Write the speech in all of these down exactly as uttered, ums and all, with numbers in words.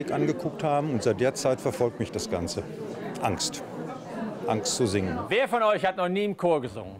angeguckt haben und seit der Zeit verfolgt mich das Ganze. Angst. Angst zu singen. Wer von euch hat noch nie im Chor gesungen?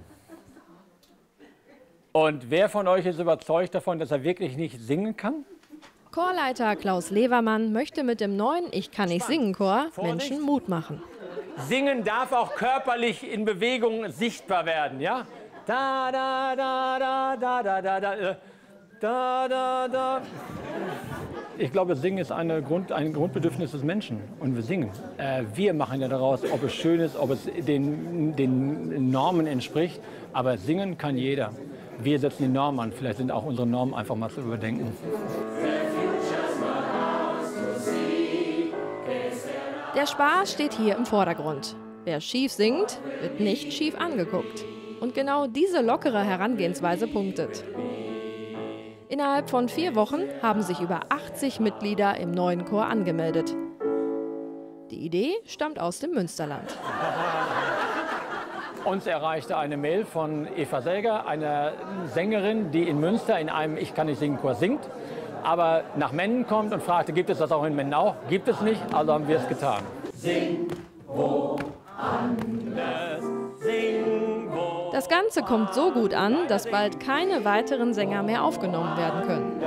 Und wer von euch ist überzeugt davon, dass er wirklich nicht singen kann? Chorleiter Klaus Levermann möchte mit dem neuen Ich kann nicht singen Chor Menschen Mut machen. Singen darf auch körperlich in Bewegung sichtbar werden, ja? Da, da, da, da, da, da, da, da, da, da, da. Ich glaube, Singen ist eine Grund, ein Grundbedürfnis des Menschen und wir singen. Äh, wir machen ja daraus, ob es schön ist, ob es den, den Normen entspricht, aber singen kann jeder. Wir setzen die Normen an, vielleicht sind auch unsere Normen einfach mal zu überdenken. Der Spaß steht hier im Vordergrund. Wer schief singt, wird nicht schief angeguckt. Und genau diese lockere Herangehensweise punktet. Innerhalb von vier Wochen haben sich über achtzig Mitglieder im neuen Chor angemeldet. Die Idee stammt aus dem Münsterland. Uns erreichte eine Mail von Eva Selger, einer Sängerin, die in Münster in einem Ich kann nicht singen Chor singt, aber nach Mennen kommt und fragte, gibt es das auch in Mennen auch? Gibt es nicht, also haben wir es getan. Sing woanders, sing wo. Das Ganze kommt so gut an, dass bald keine weiteren Sänger mehr aufgenommen werden können.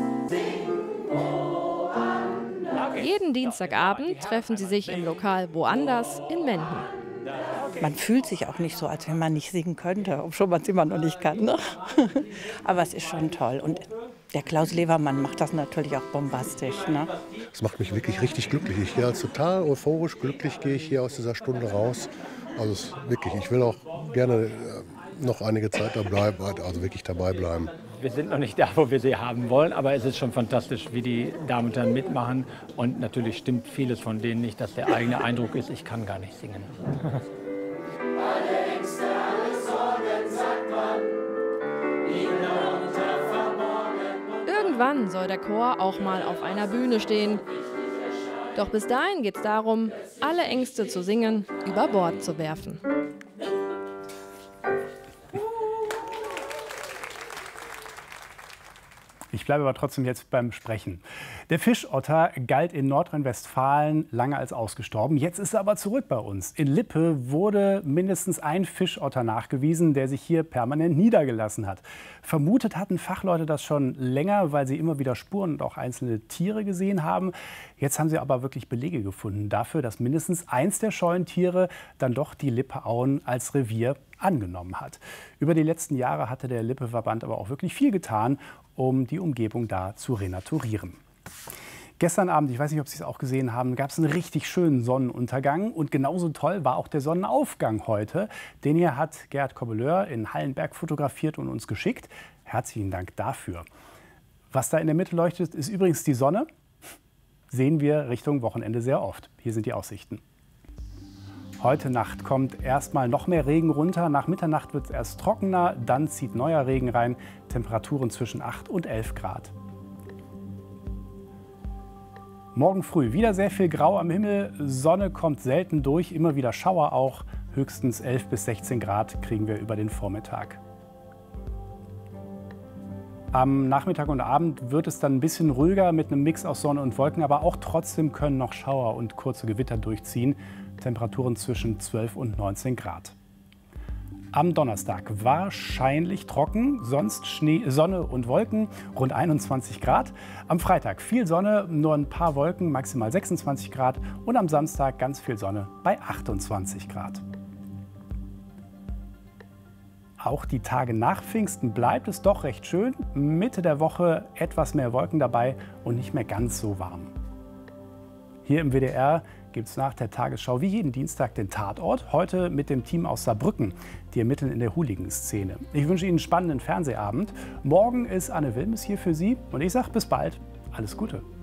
Jeden Dienstagabend treffen sie sich im Lokal Woanders in Menden. Man fühlt sich auch nicht so, als wenn man nicht singen könnte, obwohl man es immer noch nicht kann. Ne? Aber es ist schon toll. Und der Klaus Levermann macht das natürlich auch bombastisch. Ne? Das macht mich wirklich richtig glücklich. Ich gehe als total euphorisch glücklich gehe ich hier aus dieser Stunde raus. Also es, wirklich, ich will auch gerne noch einige Zeit da bleiben, also wirklich dabei bleiben. Wir sind noch nicht da, wo wir sie haben wollen, aber es ist schon fantastisch, wie die Damen und Herren mitmachen. Und natürlich stimmt vieles von denen nicht, dass der eigene Eindruck ist, ich kann gar nicht singen. Alle Ängste, alle Sorgen, sagt man, liegen darunter verborgen. Irgendwann soll der Chor auch mal auf einer Bühne stehen. Doch bis dahin geht es darum, alle Ängste zu singen, über Bord zu werfen. Ich bleibe aber trotzdem jetzt beim Sprechen. Der Fischotter galt in Nordrhein-Westfalen lange als ausgestorben. Jetzt ist er aber zurück bei uns. In Lippe wurde mindestens ein Fischotter nachgewiesen, der sich hier permanent niedergelassen hat. Vermutet hatten Fachleute das schon länger, weil sie immer wieder Spuren und auch einzelne Tiere gesehen haben. Jetzt haben sie aber wirklich Belege gefunden dafür, dass mindestens eins der Scheunentiere dann doch die Lippe-Auen als Revier angenommen hat. Über die letzten Jahre hatte der Lippe-Verband aber auch wirklich viel getan, um die Umgebung da zu renaturieren. Gestern Abend, ich weiß nicht, ob Sie es auch gesehen haben, gab es einen richtig schönen Sonnenuntergang. Und genauso toll war auch der Sonnenaufgang heute. Den hier hat Gerhard Kobbeleur in Hallenberg fotografiert und uns geschickt. Herzlichen Dank dafür. Was da in der Mitte leuchtet, ist übrigens die Sonne. Sehen wir Richtung Wochenende sehr oft. Hier sind die Aussichten. Heute Nacht kommt erstmal noch mehr Regen runter. Nach Mitternacht wird es erst trockener, dann zieht neuer Regen rein. Temperaturen zwischen acht und elf Grad. Morgen früh wieder sehr viel Grau am Himmel. Sonne kommt selten durch, immer wieder Schauer auch. Höchstens elf bis sechzehn Grad kriegen wir über den Vormittag. Am Nachmittag und Abend wird es dann ein bisschen ruhiger mit einem Mix aus Sonne und Wolken, aber auch trotzdem können noch Schauer und kurze Gewitter durchziehen. Temperaturen zwischen zwölf und neunzehn Grad. Am Donnerstag wahrscheinlich trocken, sonst Schnee, Sonne und Wolken, rund einundzwanzig Grad. Am Freitag viel Sonne, nur ein paar Wolken, maximal sechsundzwanzig Grad. Und am Samstag ganz viel Sonne bei achtundzwanzig Grad. Auch die Tage nach Pfingsten bleibt es doch recht schön. Mitte der Woche etwas mehr Wolken dabei und nicht mehr ganz so warm. Hier im W D R gibt es nach der Tagesschau wie jeden Dienstag den Tatort. Heute mit dem Team aus Saarbrücken, die ermitteln in der Hooligan-Szene. Ich wünsche Ihnen einen spannenden Fernsehabend. Morgen ist Anne Wilmes hier für Sie und ich sage bis bald. Alles Gute.